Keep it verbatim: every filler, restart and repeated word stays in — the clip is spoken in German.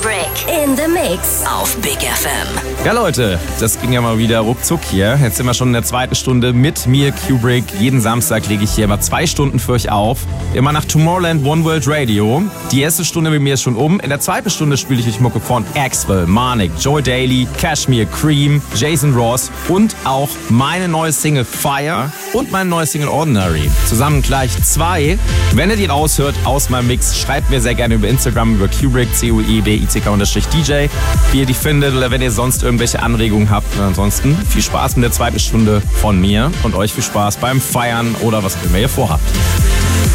Kubrick in the Mix auf Big F M. Ja Leute, das ging ja mal wieder ruckzuck hier. Jetzt sind wir schon in der zweiten Stunde mit mir, Kubrick. Jeden Samstag lege ich hier immer zwei Stunden für euch auf. Immer nach Tomorrowland One World Radio. Die erste Stunde mit mir ist schon um. In der zweiten Stunde spiele ich euch Mucke von Axwell, Marnik, Joy Daly, Cashmere, Cream, Jason Ross und auch meine neue Single Fire und meine neue Single Ordinary. Zusammen gleich zwei. Wenn ihr die raushört aus meinem Mix, schreibt mir sehr gerne über Instagram, über Kubrick, C U E B I C K unterstrich D J, wie ihr die findet oder wenn ihr sonst irgendwelche Anregungen habt. Und ansonsten viel Spaß mit der zweiten Stunde von mir und euch viel Spaß beim Feiern oder was auch immer ihr vorhabt.